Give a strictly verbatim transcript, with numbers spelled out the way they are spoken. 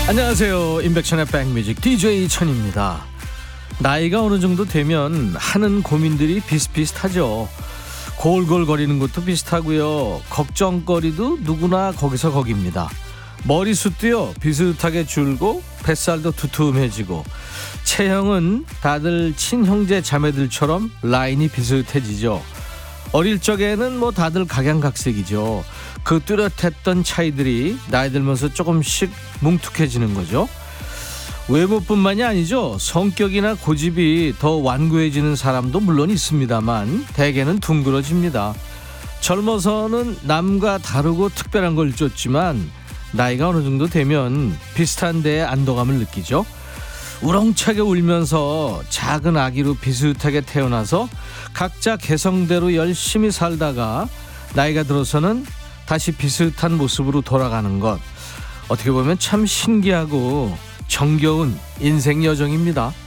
안녕하세요. 임백천의 백뮤직 디제이 천입니다. 나이가 어느 정도 되면 하는 고민들이 비슷비슷하죠. 골골거리는 것도 비슷하고요. 걱정거리도 누구나 거기서 거깁니다. 머리숱도요 비슷하게 줄고 뱃살도 두툼해지고 체형은 다들 친형제 자매들처럼 라인이 비슷해지죠. 어릴 적에는 뭐 다들 각양각색이죠. 그 뚜렷했던 차이들이 나이 들면서 조금씩 뭉툭해지는 거죠. 외모뿐만이 아니죠. 성격이나 고집이 더 완고해지는 사람도 물론 있습니다만 대개는 둥그러집니다. 젊어서는 남과 다르고 특별한 걸 쫓지만 나이가 어느 정도 되면 비슷한 데에 안도감을 느끼죠. 우렁차게 울면서 작은 아기로 비슷하게 태어나서 각자 개성대로 열심히 살다가 나이가 들어서는 다시 비슷한 모습으로 돌아가는 것, 어떻게 보면 참 신기하고 정겨운 인생 여정입니다.